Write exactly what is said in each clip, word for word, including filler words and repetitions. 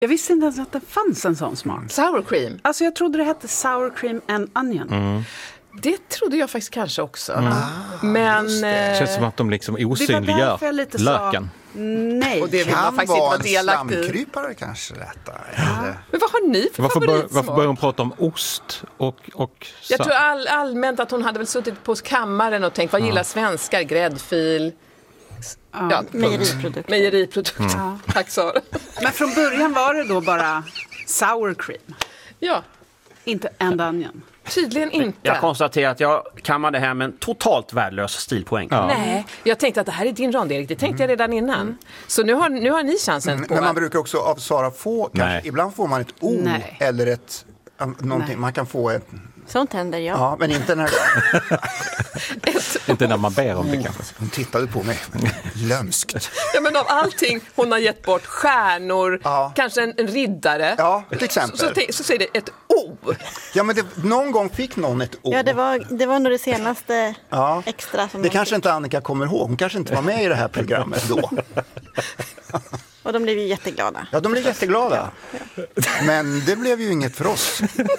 Jag visste inte ens att det fanns en sån smak. Sour cream. Alltså jag trodde det hette sour cream and onion. Mm. Det trodde jag faktiskt kanske också. Mm. Men det. det känns som att de liksom osynliggör lite löken. Så, nej. Och det vill man Kan faktiskt vara inte vara en delaktig. slamkrypare kanske detta. Ja. Men vad har ni för varför bör, favoritsmak? varför börjar hon prata om ost och... och jag tror all, allmänt att hon hade väl suttit på kammaren och tänkt, vad gillar svenskar? Gräddfil... Ja. Ja, mejeriprodukter. Mejeriprodukter. Mm. Tack Sara. Men från början var det då bara sour cream. Ja, Inte and onion. tydligen inte. Jag konstaterar att jag kammade hem en totalt värdelös stilpoäng. Ja. Nej, jag tänkte att det här är din rond, Erik. Det tänkte jag redan innan. Så nu har, nu har ni chansen Mm, på men man att... brukar också av Sara få, Nej. kanske, ibland får man ett O Nej. eller ett, um, någonting, Nej. man kan få ett, Sånt händer, ja. ja, men inte när Inte när man ber om det kanske. hon tittade på mig, lömskt. Ja, men av allting hon har gett bort, stjärnor, Ja. kanske en, en riddare. Ja, till exempel. Så, så, så säger det ett O. Ja, men det, någon gång fick någon ett O. Ja, det var, det var nog det senaste Ja. extra som Det de kanske fick. inte Annika kommer ihåg. Hon kanske inte var med i det här programmet då. Och de blev ju jätteglada. Ja, de blev jätteglada. Men det blev ju inget för oss.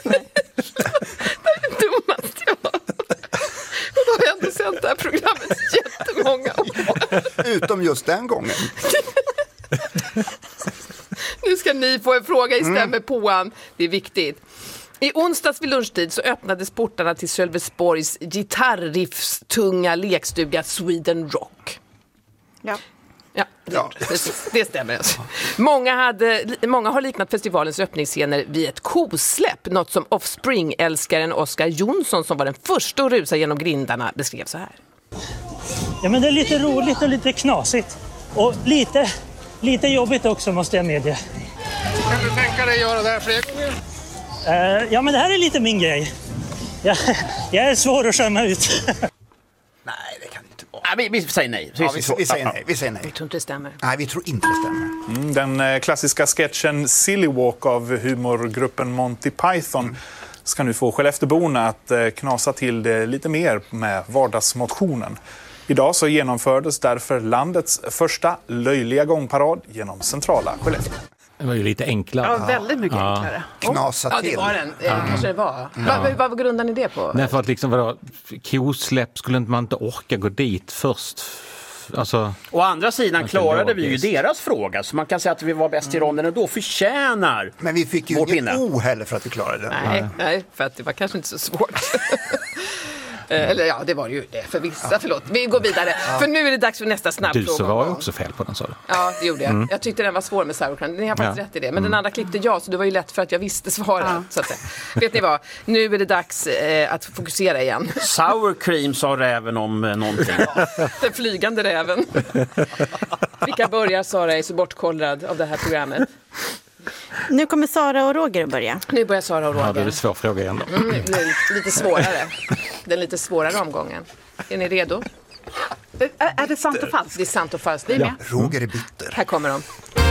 Dummaste jag har. Och då har jag ändå sänt det här programmet jättemånga år. Utom just den gången. Nu ska ni få en fråga i stämmer påan. Det är viktigt. I onsdags vid lunchtid så öppnades portarna till Sölvesborgs gitarriffstunga lekstuga Sweden Rock. Ja. Ja, det, Ja. precis. Det stämmer alltså. Många, hade, många har liknat festivalens öppningsscener vid ett kosläpp, något som Offspring-älskaren Oscar Jonsson, som var den första att rusa genom grindarna, beskrev så här. Ja, men det är lite roligt och lite knasigt. Och lite, lite jobbigt också, måste jag medge. Kan du tänka dig göra det här fler gånger? Uh, ja, men det här är lite min grej. Jag, jag är svår att skämma ut. Nej, det kan inte vara. Nej, vi, vi säger nej. Ja, vi, vi säger nej. Vi säger nej. Jag tror inte det stämmer. Nej, vi tror inte det stämmer. Mm, den eh, klassiska sketchen Silly Walk av humorgruppen Monty Python ska nu få Skellefteborna att eh, knasa till det lite mer med vardagsmotionen. Idag så genomfördes därför landets första löjliga gångparad genom centrala Skellefteå. Det var ju lite enklare. Ja, väldigt mycket Ja. enklare. Knasa Ja, till. det var den. Ja. Kanske det var. Ja. Vad, vad grundar ni det på? Nej, för att liksom, vadå, kosläpp skulle inte man inte orka gå dit först. Alltså, Å andra sidan Inte klarade vi ju logiskt. deras fråga, så man kan säga att vi var bäst i ronden och då förtjänar. Men vi fick ju Vår inget pinne. O heller för att vi klarade det. Nej, nej, för att det var kanske inte så svårt. Eh, Eller ja, det var ju det för vissa. Förlåt, vi går vidare. För nu är det dags för nästa snabbfråga. du så var ju också fel på den, sa du. Ja, det gjorde jag. Jag tyckte den var svår med sour cream. Ni har faktiskt Ja. rätt i det. Men den andra klippte jag, så det var ju lätt för att jag visste svaret. Så att säga. Vet ni vad? Nu är det dags eh, att fokusera igen. Sour cream sa räven om eh, någonting. Den flygande räven. Vilka börjar, Sara, är så bortkollrad av det här programmet. Nu kommer Sara och Roger att börja. Nu börjar Sara och Ja, det är Roger. en svår fråga igen då. Mm, det är lite, lite svårare. Den lite svårare omgången. Är ni redo? Är, är det sant och falskt? Det är sant och falskt. Vi är med. Roger är bitter. Här kommer de.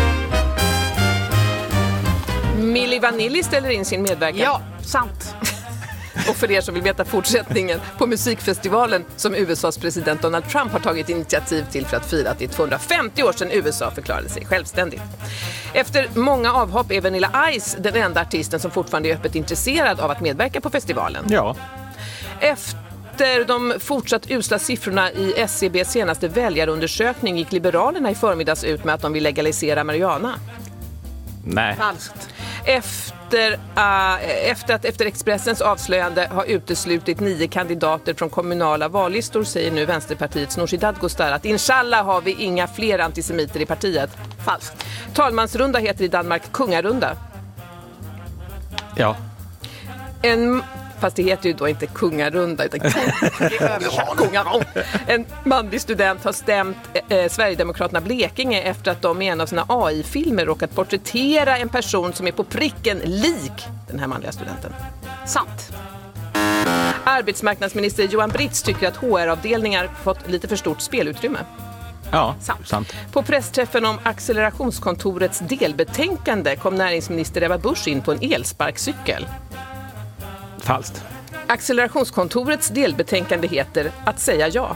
Milli Vanilli ställer in sin medverkan. Ja, sant. Och för er som vill veta fortsättningen på musikfestivalen som U S As president Donald Trump har tagit initiativ till för att fira att det är tvåhundrafemtio år sedan U S A förklarade sig självständigt. Efter många avhopp är Vanilla Ice den enda artisten som fortfarande är öppet intresserad av att medverka på festivalen. Ja. Efter de fortsatt usla siffrorna i S C B:s senaste väljarundersökning gick Liberalerna i förmiddags ut med att de vill legalisera marijuana. Nej. Falskt. Efter, uh, efter att efter Expressens avslöjande har uteslutit nio kandidater från kommunala vallistor, säger nu Vänsterpartiets Nooshi Dadgostar att inshallah har vi inga fler antisemiter i partiet. Falskt. Talmansrunda heter i Danmark kungarunda. Ja. En, fast det heter ju då inte kungarunda utan kungarunda. En manlig student har stämt eh, Sverigedemokraterna Blekinge efter att de i en av sina A I-filmer råkat porträttera en person som är på pricken lik den här manliga studenten. Sant. Arbetsmarknadsminister Johan Britz tycker att H R-avdelningar fått lite för stort spelutrymme. Ja, Sant. sant. På pressträffen om accelerationskontorets delbetänkande kom näringsminister Ebba Busch in på en elsparkcykel. Falskt. Accelerationskontorets delbetänkande heter Att säga ja.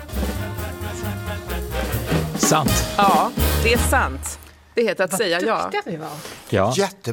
Sant. Ja, det är sant. Det heter Att säga ja. Duktiga vi var. Ja. Jätte